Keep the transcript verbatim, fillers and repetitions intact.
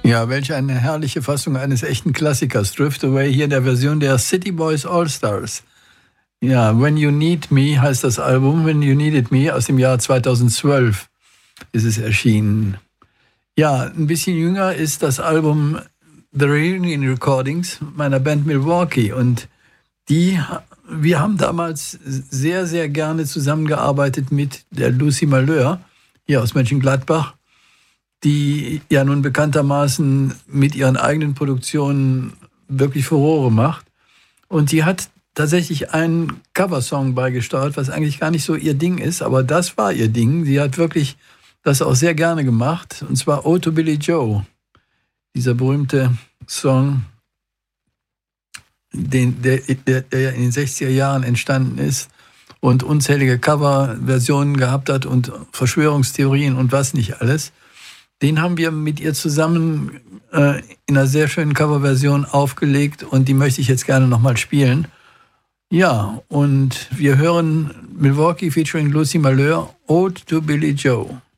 Ja, welch eine herrliche Fassung eines echten Klassikers. Drift Away hier in der Version der City Boys All-Stars. Ja, When You Need Me heißt das Album, When You Needed Me, aus dem Jahr zweitausendzwölf ist es erschienen. Ja, ein bisschen jünger ist das Album The Reunion Recordings meiner Band Milwaukee. Und die, wir haben damals sehr, sehr gerne zusammengearbeitet mit der Lucy Malheur hier aus Mönchengladbach, die ja nun bekanntermaßen mit ihren eigenen Produktionen wirklich Furore macht. Und die hat tatsächlich einen Coversong beigesteuert, was eigentlich gar nicht so ihr Ding ist, aber das war ihr Ding. Sie hat wirklich das auch sehr gerne gemacht, und zwar Oh to Billy Joe, dieser berühmte Song, den, der, der, der ja in den sechziger Jahren entstanden ist und unzählige Coverversionen gehabt hat und Verschwörungstheorien und was nicht alles. Den haben wir mit ihr zusammen äh, in einer sehr schönen Coverversion aufgelegt und die möchte ich jetzt gerne nochmal spielen. Ja, und wir hören Milwaukee featuring Lucy Malheur, Ode to Billy Joe.